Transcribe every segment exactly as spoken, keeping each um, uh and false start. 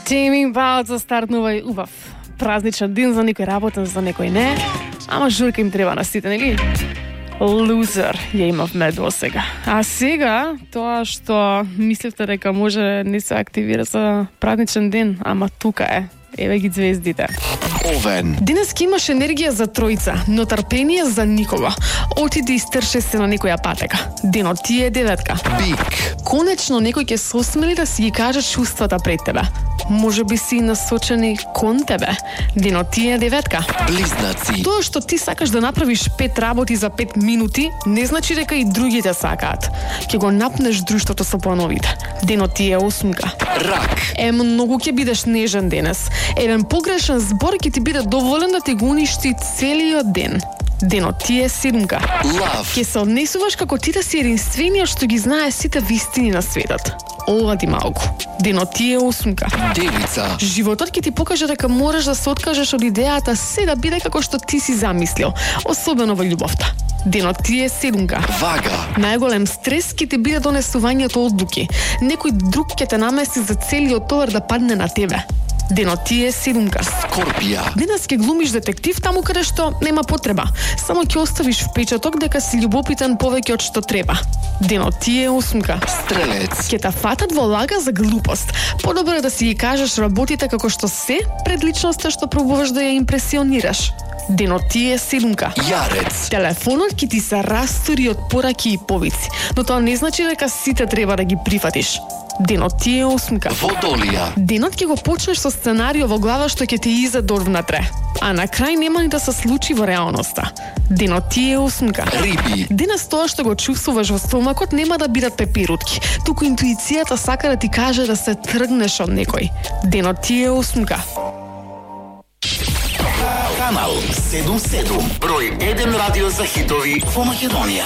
Теми Баоца стартнува и убав празничен ден, за некој работен, за некој не. Ама журка им треба на сите, нели? Лузер ја имавме до сега. А сега, тоа што мисливте дека може не се активира за празничен ден, ама тука е. Еве ги звездите. Овен. Денески имаш енергија за тројца, но трпение за никого. Отиди и стрше се на некоја патека. Денот ти е деветка. Бик. Конечно некој ќе се осмели да си ги каже чувствата пред тебе. Може би си насочени кон тебе. Денот ти е деветка. Близнаци. Тоа што ти сакаш да направиш пет работи за пет минути, не значи дека и другите сакаат. Ќе го напнеш друштвото со плановите. Денот ти е осмка. Рак. Е, многу ќе бидеш нежен денес. Еден погрешен збор ќе ти биде доволен да те го уништи целиот ден. Денот ти е седмка. Лав. Ќе се однесуваш како ти да си единствениот што ги знае сите вистини на светот. Олади малку. Денот ти е осмка. Девица. Животот ќе ти покаже дека можеш да се откажеш од идејата се да биде како што ти си замислил, особено во љубовта. Денот ти е седмка. Вага. Најголем стрес ќе ти биде донесувањето одлуки. Некој друг ќе те намести за целиот товар да падне на тебе. Денот ти е седмка. Скорпија. Денес ќе глумиш детектив таму каде што нема потреба. Само ќе оставиш впечаток дека си љубопитен повеќе од што треба. Денот ти е осмка. Стрелец. Ќе те фатат во лага за глупост. Подобро е да си ги кажеш работите како што се пред личноста што пробуваш да ја импресионираш. Денот ти е седмка. Јарец. Телефонот ќе ти се растури од пораки и повици, но тоа не значи дека сите треба да ги прифатиш. Денот ти е осмка. Водолија. Денот ќе го почнеш со сценарио во глава што ќе те изеде внатре, а на крај нема ни да се случи во реалноста. Денот ти е осмка. Риби. Денес тоа што го чувствуваш во стомакот нема да бидат пепирутки, туку интуицијата сака да ти каже да се тргнеш од некој. Денот ти е осмка. Канал седум седум, број еден радио за хитови во Македонија.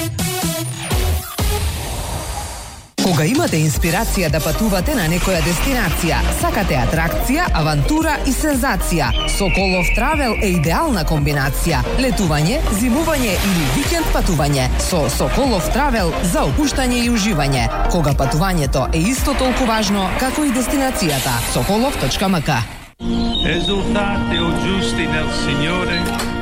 Кога имате инспирација да патувате на некоја дестинација, сакате атракција, авантура и сензација, Соколов Травел е идеална комбинација. Летување, зимување или викенд патување со Соколов Травел за опуштање и уживање. Кога патувањето е исто толку важно како и дестинацијата. Соколов точка ем ка. Esultate o giusti nel Signore,